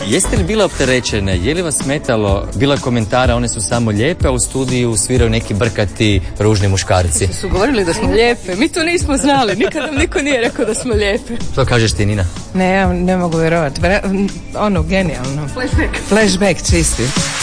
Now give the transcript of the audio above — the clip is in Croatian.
Jeste li bile opterećene? Je li vas smetalo? Bilo je komentara, one su samo lijepe, a u studiju sviraju neki brkati ružni muškarci. Su govorili da smo lijepe. Mi to nismo znali. Nikad nam niko nije rekao da smo lijepe. Što kažeš ti, Nina? Ne, ja ne mogu vjerovati. Genijalno. Flashback čisti.